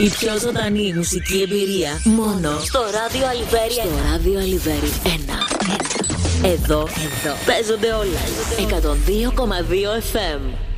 Η πιο ζωντανή μουσική εμπειρία μόνο στο ράδιο Αλιβέρι 1. Στο ράδιο Αλιβέρι 1. Εδώ παίζονται όλα. 102,2 FM.